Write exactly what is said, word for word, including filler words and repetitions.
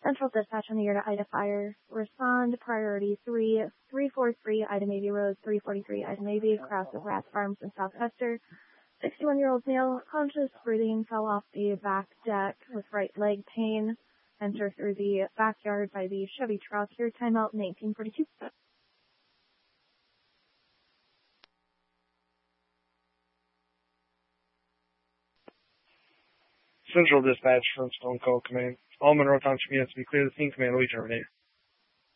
Central Dispatch on the Yerda Ida Fire. Respond priority three, three forty-three Ida Mavie Road, three forty-three Ida Mavie, across with Rat Farms in South Chester. sixty-one-year-old male, conscious, breathing, fell off the back deck with right leg pain. Enter through the backyard by the Chevy truck. Your timeout nineteen forty-two. Central Dispatch from Stone Cold Command. All Monroe Township units to be clear. The scene command will be terminated.